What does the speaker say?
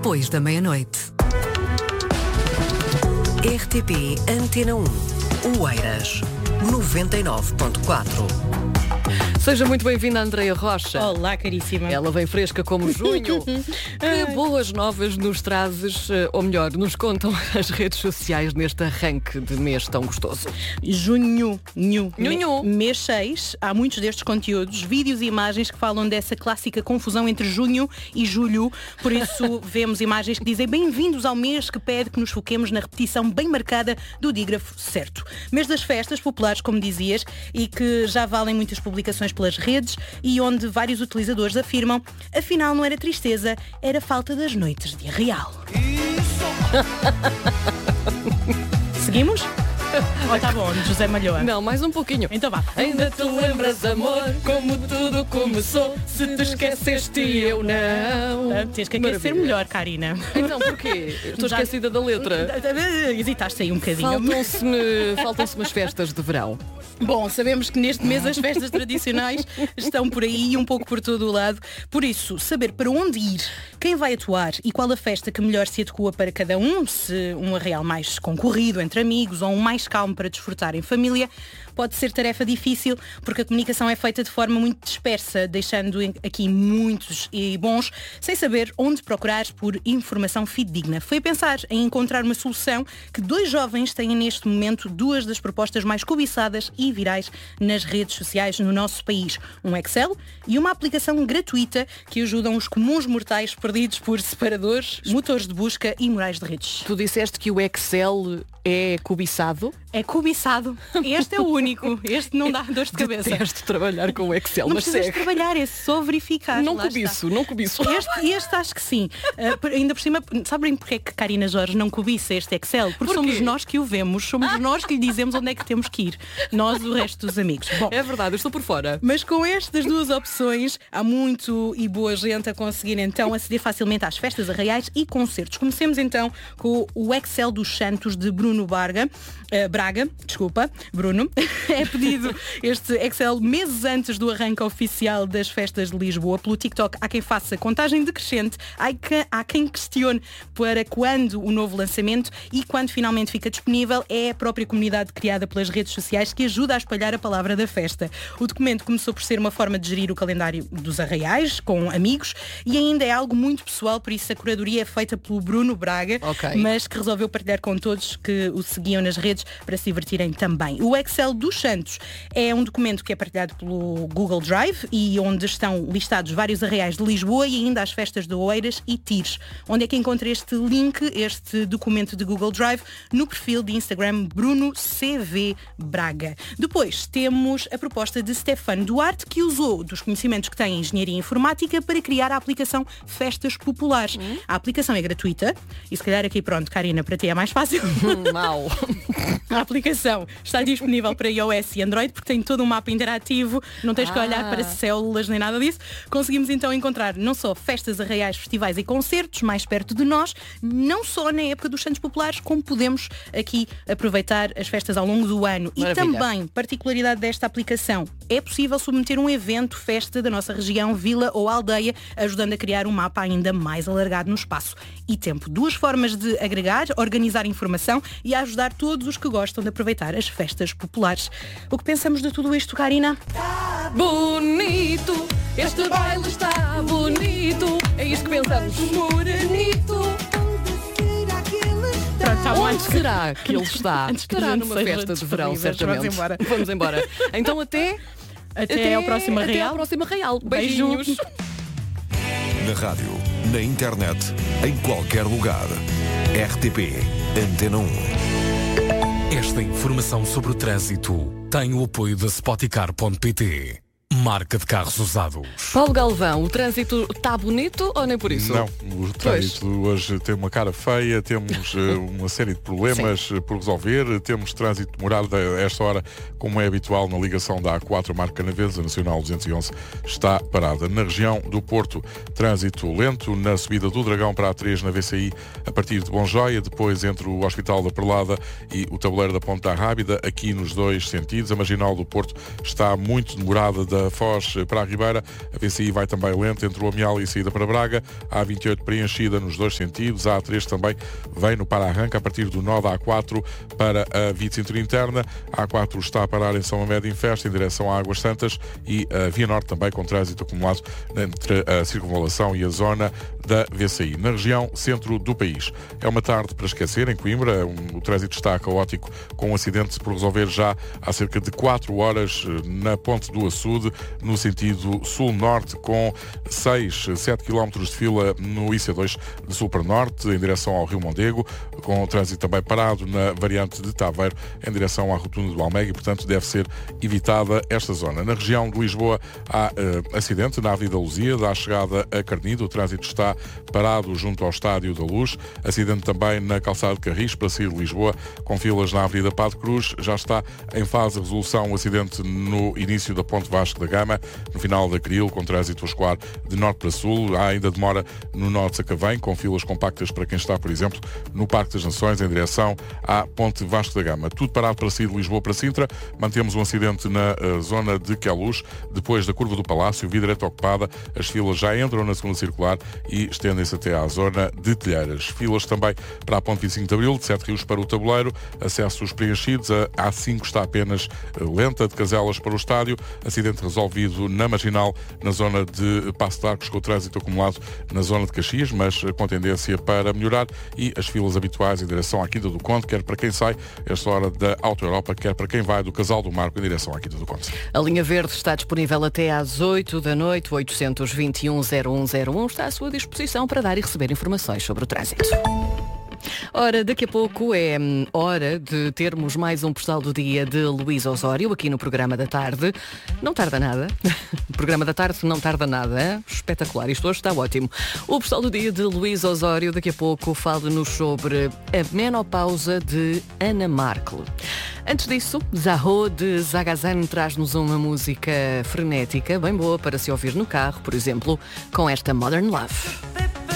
depois da meia-noite. RTP Antena 1, Oeiras, 99.4. Seja muito bem-vinda, Andreia Rocha. Olá, caríssima. Ela vem fresca como junho. Que boas novas nos trazes, ou melhor, nos contam as redes sociais neste arranque de mês tão gostoso. Junho. Mês 6, há muitos destes conteúdos, vídeos e imagens que falam dessa clássica confusão entre junho e julho. Por isso, vemos imagens que dizem bem-vindos ao mês que pede que nos foquemos na repetição bem marcada do dígrafo certo. Mês das festas populares, como dizias, e que já valem muitas publicações pelas redes e onde vários utilizadores afirmam afinal não era tristeza, era falta das noites de arraial. Seguimos? Oh, tá bom, José Malhoa. Não, mais um pouquinho. Então vá. Ainda te lembras, amor, como tudo começou, se te esqueceste e eu não. Tens que aquecer melhor, Karina. Então, porquê? Estou esquecida da letra. Hesitaste aí um bocadinho. Faltam-se-me as festas de verão. Bom, sabemos que neste mês as festas tradicionais estão por aí e um pouco por todo o lado. Por isso, saber para onde ir, quem vai atuar e qual a festa que melhor se adequa para cada um, se um arraial mais concorrido entre amigos ou um mais calmo para desfrutar em família, pode ser tarefa difícil porque a comunicação é feita de forma muito dispersa, deixando aqui muitos e bons sem saber onde procurar por informação fidedigna. Foi a pensar em encontrar uma solução que dois jovens têm neste momento duas das propostas mais cobiçadas e virais nas redes sociais no nosso país. Um Excel e uma aplicação gratuita que ajudam os comuns mortais perdidos por separadores, motores de busca e murais de redes. Tu disseste que o Excel é cobiçado? É cobiçado. Este é o único. Este não dá dor de cabeça. Detesto trabalhar com o Excel, não mas precisas segue. trabalhar, é só verificar. Não cobiço. Este acho que sim. Ainda por cima, sabem porque é que Karina Jorge não cobiça este Excel? Porque somos nós que o vemos, somos nós que lhe dizemos onde é que temos que ir. Nós, o resto dos amigos. Bom, é verdade, eu estou por fora. mas com estas duas opções, há muito e boa gente a conseguir então aceder facilmente às festas arraiais e concertos. Comecemos então com o Excel dos Santos de Bruno Braga. Bruno. É pedido este Excel meses antes do arranque oficial das festas de Lisboa. Pelo TikTok há quem faça contagem decrescente, há quem questione para quando o novo lançamento e quando finalmente fica disponível. É a própria comunidade criada pelas redes sociais que ajuda a espalhar a palavra da festa. O documento começou por ser uma forma de gerir o calendário dos arraiais com amigos e ainda é algo muito pessoal, por isso a curadoria é feita pelo Bruno Braga, mas que resolveu partilhar com todos que o seguiam nas redes para se divertirem também. O Excel dos Santos é um documento que é partilhado pelo Google Drive e onde estão listados vários arraiais de Lisboa e ainda as festas de Oeiras e Tires. Onde é que encontra este link, este documento de Google Drive? No perfil de Instagram Bruno CV Braga. Depois temos a proposta de Stefano Duarte, que usou dos conhecimentos que tem em Engenharia Informática para criar a aplicação Festas Populares. A aplicação é gratuita e se calhar aqui pronto, Karina, para ti é mais fácil. Mal. A aplicação está disponível para iOS e Android porque tem todo um mapa interativo, não tens que olhar para células nem nada disso. Conseguimos então encontrar não só festas, arraiais, festivais e concertos mais perto de nós, não só na época dos Santos Populares, como podemos aqui aproveitar as festas ao longo do ano. Maravilha. E também, particularidade desta aplicação, é possível submeter um evento, festa da nossa região, vila ou aldeia, ajudando a criar um mapa ainda mais alargado no espaço e tempo. Duas formas de agregar, organizar informação e ajudar todos os que gostam de aproveitar as festas populares. O que pensamos de tudo isto, Karina? Bonito, este baile está bonito. É isto que pensamos. Morenito. Pronto, Onde será que ele está? Antes que Estará a gente numa seja festa de verão, despedida. certamente. Vamos embora. Então até ao próximo até arraial. ao próximo arraial. Beijinhos. Na rádio, na internet, em qualquer lugar. RTP Antena 1. Esta informação sobre o trânsito tem o apoio da Spoticar.pt, marca de carros usados. Paulo Galvão, o trânsito está bonito ou nem por isso? Não, o trânsito hoje tem uma cara feia, temos uma série de problemas por resolver, temos trânsito demorado a esta hora, como é habitual na ligação da A4 Marco Canaveses, a Nacional 211 está parada. Na região do Porto, trânsito lento, na subida do Dragão para a A3 na VCI, a partir de Bonjoia, depois entre o Hospital da Perlada e o Tabuleiro da Ponta Rábida, aqui nos dois sentidos. A Marginal do Porto está muito demorada da da Foz para a Ribeira. A VCI vai também lenta entre o Amial e a saída para Braga. A A28 preenchida nos dois sentidos. A A3 também vem no para-arranca a partir do nó da A4 para a Via de Cintura Interna. A A4 está a parar em São Mamede em Festa, em direção a Águas Santas, e a Via Norte também com trânsito acumulado entre a circunvalação e a zona da VCI. Na região centro do país. É uma tarde para esquecer em Coimbra. O trânsito está caótico, com um acidente por resolver já há cerca de 4 horas na Ponte do Açude, no sentido sul-norte, com 7 km de fila no IC2 de sul para norte, em direção ao Rio Mondego, com o trânsito também parado na variante de Taveiro, em direção à rotunda do Almega, e portanto deve ser evitada esta zona. Na região de Lisboa há acidente na Avenida Luzia, da chegada a Carnido. O trânsito está parado junto ao Estádio da Luz. Acidente também na calçada de Carris, para sair de Lisboa, com filas na Avenida Padre Cruz. Já está em fase de resolução o acidente no início da Ponte Vasco da Gama, no final da Cril, com trânsito a escoar de norte para sul. Há ainda demora no nó de Sacavém, com filas compactas para quem está, por exemplo, no Parque das Nações, em direção à Ponte Vasco da Gama. Tudo parado para sair de Lisboa para Sintra. Mantemos um acidente na zona de Queluz, depois da Curva do Palácio, via direita ocupada. As filas já entram na segunda circular e estendem-se até à zona de Telheiras. Filas também para a Ponte 25 de Abril, de Sete Rios para o Tabuleiro. Acessos preenchidos. A A5 está apenas lenta, de Caselas para o estádio. Acidente resolvido na Marginal, na zona de Passo de Arcos, com o trânsito acumulado na zona de Caxias, mas com tendência para melhorar, e as filas habituais em direção à Quinta do Conde, quer para quem sai esta hora da Auto Europa, quer para quem vai do Casal do Marco em direção à Quinta do Conde. A linha verde está disponível até às 8 da noite. 821-0101 está à sua disposição para dar e receber informações sobre o trânsito. Ora, daqui a pouco é hora de termos mais um postal do dia de Luís Osório aqui no Programa da Tarde. Não tarda nada. O Programa da Tarde não tarda nada. Hein? Espetacular. Isto hoje está ótimo. O postal do dia de Luís Osório daqui a pouco fala-nos sobre a menopausa de Ana Markel. Antes disso, Zaho de Zagazan traz-nos uma música frenética, bem boa para se ouvir no carro, por exemplo, com esta Modern Love.